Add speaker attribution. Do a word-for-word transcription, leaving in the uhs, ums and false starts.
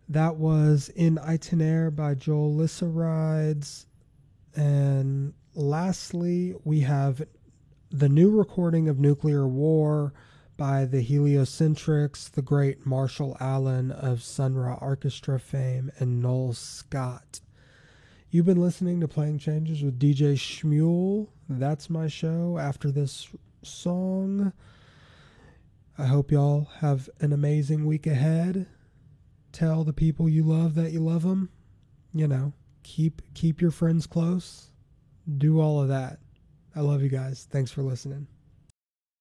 Speaker 1: That was In Itinéraire by Joel Lissarides. And lastly, we have the new recording of Nuclear War by the Heliocentrics, the great Marshall Allen of Sun Ra Orchestra fame, and Noel Scott. You've been listening to Playing Changes with D J Shmuel. That's my show after this song. I hope y'all have an amazing week ahead. Tell the people you love that you love them. You know, keep keep your friends close. Do all of that. I love you guys. Thanks for listening.